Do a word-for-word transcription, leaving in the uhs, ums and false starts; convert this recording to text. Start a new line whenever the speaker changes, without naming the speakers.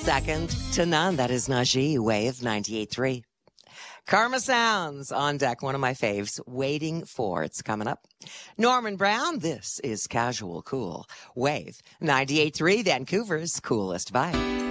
Second to none. That is Najee, Wave ninety-eight point three. Karma Sounds on deck, one of my faves, Waiting For. It's coming up. Norman Brown, this is Casual Cool. Wave ninety-eight point three, Vancouver's coolest vibe.